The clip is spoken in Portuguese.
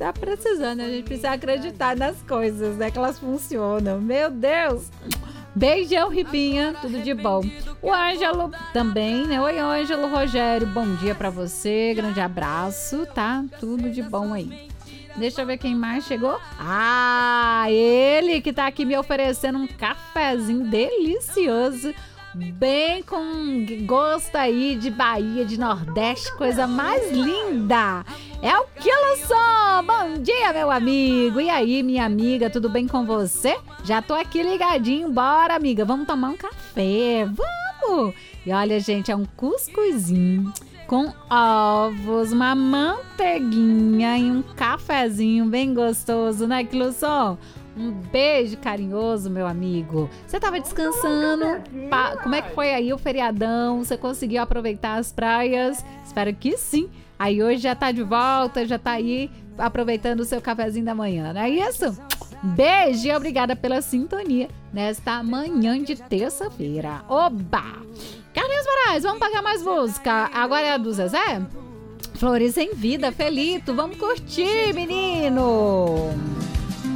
tá precisando, a gente precisa acreditar nas coisas, né? Que elas funcionam. Meu Deus! Beijão, Ribinha, tudo de bom. O Ângelo também, né? Oi, Ângelo, Rogério, bom dia pra você, grande abraço, tá? Tudo de bom aí. Deixa eu ver quem mais chegou. Ah, ele que tá aqui me oferecendo um cafezinho delicioso, bem com gosto aí de Bahia, de Nordeste, coisa mais linda. É o Kilson! Bom dia, meu amigo! E aí, minha amiga, tudo bem com você? Já tô aqui ligadinho, bora, amiga, vamos tomar um café, vamos! E olha, gente, é um cuscuzinho com ovos, uma manteiguinha e um cafezinho bem gostoso, né, Kilson? Um beijo carinhoso, meu amigo. Você tava descansando? Como é que foi aí o feriadão? Você conseguiu aproveitar as praias? Espero que sim. Aí hoje já tá de volta, já tá aí aproveitando o seu cafezinho da manhã, não é isso? Beijo e obrigada pela sintonia nesta manhã de terça-feira. Oba! Carlinhos Moraes, vamos pagar mais música. Agora é a do Zezé? Flores em Vida, Felito. Vamos curtir, menino!